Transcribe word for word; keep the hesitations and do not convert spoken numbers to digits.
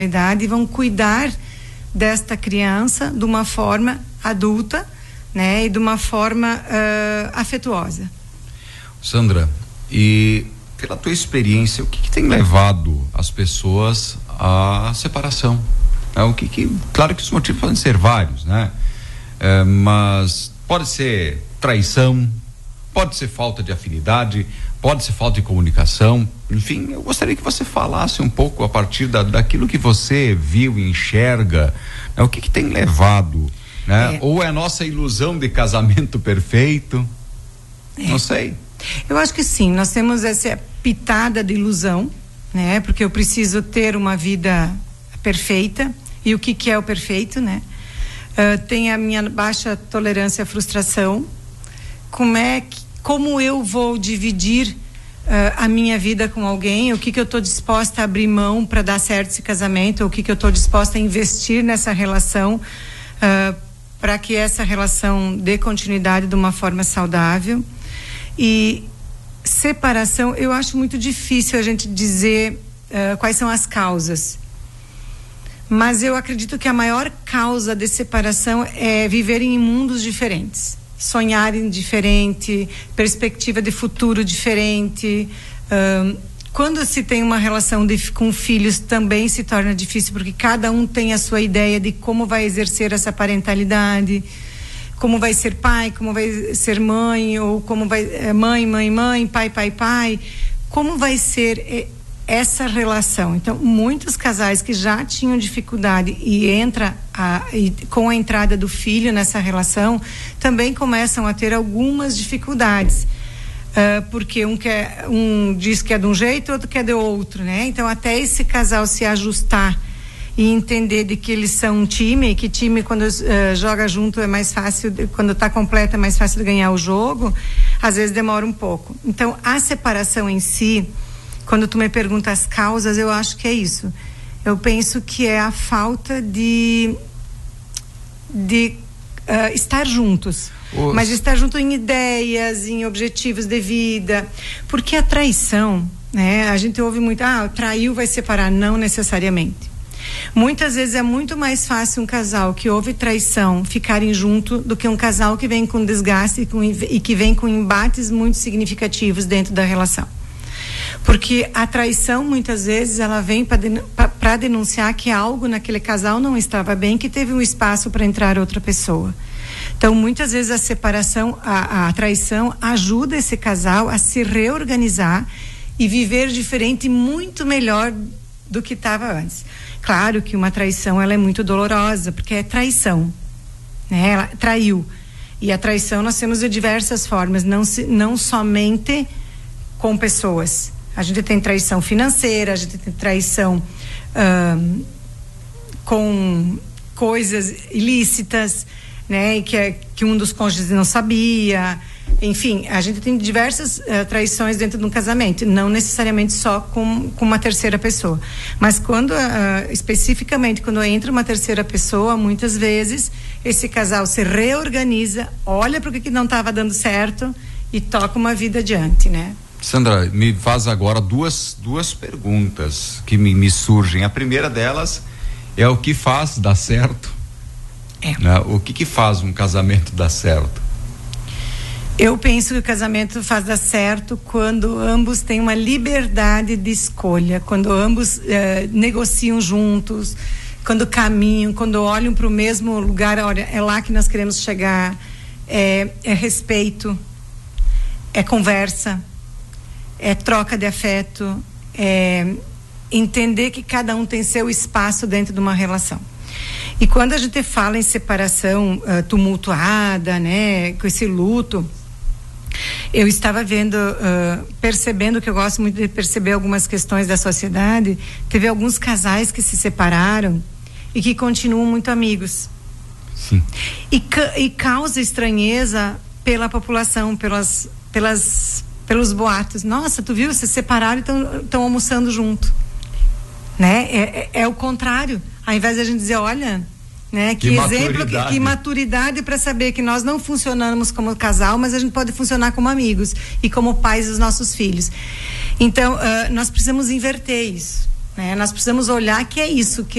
e vão cuidar desta criança de uma forma adulta, né, e de uma forma uh, afetuosa. Sandra, e pela tua experiência, o que, que tem levado as pessoas à separação? É, o que, que, claro que os motivos podem ser vários, né? É, mas pode ser traição, pode ser falta de afinidade, pode ser falta de comunicação, enfim, eu gostaria que você falasse um pouco a partir da, daquilo que você viu e enxerga, né? O que, que tem levado, né? É. Ou é a nossa ilusão de casamento perfeito? É. Não sei. Eu acho que sim, nós temos essa pitada de ilusão, né? Porque eu preciso ter uma vida perfeita, e o que que é o perfeito, né? Uh, tem a minha baixa tolerância à frustração. Como é que, como eu vou dividir uh, a minha vida com alguém? O que que eu estou disposta a abrir mão para dar certo esse casamento? O que que eu estou disposta a investir nessa relação uh, para que essa relação dê continuidade de uma forma saudável? E separação, eu acho muito difícil a gente dizer uh, quais são as causas. Mas eu acredito que a maior causa de separação é viverem em mundos diferentes, sonharem diferente, perspectiva de futuro diferente. Um, quando se tem uma relação de, com filhos, também se torna difícil, porque cada um tem a sua ideia de como vai exercer essa parentalidade, como vai ser pai, como vai ser mãe, ou como vai é, mãe, mãe, mãe, pai, pai, pai. Como vai ser é, essa relação? Então, muitos casais que já tinham dificuldade e entra a, e, com a entrada do filho nessa relação, também começam a ter algumas dificuldades, uh, porque um, quer, um diz que é de um jeito, outro quer de outro, né? Então, até esse casal se ajustar e entender de que eles são um time, que time quando uh, joga junto é mais fácil, quando está completo é mais fácil de ganhar o jogo, às vezes demora um pouco. Então, a separação em si, quando tu me pergunta as causas, eu acho que é isso. Eu penso que é a falta de de uh, estar juntos. Os... Mas estar junto em ideias, em objetivos de vida. Porque a traição, né? A gente ouve muito, ah, traiu, vai separar. Não necessariamente. Muitas vezes é muito mais fácil um casal que houve traição ficarem junto do que um casal que vem com desgaste e, com, e que vem com embates muito significativos dentro da relação. Porque a traição, muitas vezes, ela vem para denunciar que algo naquele casal não estava bem, que teve um espaço para entrar outra pessoa. Então, muitas vezes a separação, a, a traição ajuda esse casal a se reorganizar e viver diferente, muito melhor do que estava antes. Claro que uma traição, ela é muito dolorosa, porque é traição, né? Ela traiu. E a traição nós temos de diversas formas, não, se, não somente com pessoas. A gente tem traição financeira, a gente tem traição hum, com coisas ilícitas, né? E que, é, que um dos cônjuges não sabia. Enfim, a gente tem diversas uh, traições dentro de um casamento, não necessariamente só com, com uma terceira pessoa. Mas quando, uh, especificamente, quando entra uma terceira pessoa, muitas vezes esse casal se reorganiza, olha para o que não estava dando certo e toca uma vida adiante, né? Sandra, me faz agora duas, duas perguntas que me, me surgem. A primeira delas é o que faz dar certo? É. Né? O que que faz um casamento dar certo? Eu penso que o casamento faz dar certo quando ambos têm uma liberdade de escolha, quando ambos eh, negociam juntos, quando caminham, quando olham para o mesmo lugar, olha, é lá que nós queremos chegar, é, é respeito, é conversa, é troca de afeto, é entender que cada um tem seu espaço dentro de uma relação. E quando a gente fala em separação uh, tumultuada, né, com esse luto, eu estava vendo, uh, percebendo que eu gosto muito de perceber algumas questões da sociedade. Teve alguns casais que se separaram e que continuam muito amigos. Sim. E, e causa estranheza pela população, pelas, pelas, pelos boatos. Nossa, tu viu? Se separaram e estão almoçando junto. Né? É, é, é o contrário. Ao invés de a gente dizer, olha, né, que, que exemplo, maturidade. que, que maturidade para saber que nós não funcionamos como casal, mas a gente pode funcionar como amigos e como pais dos nossos filhos. Então, uh, nós precisamos inverter isso. né? Nós precisamos olhar que é isso, que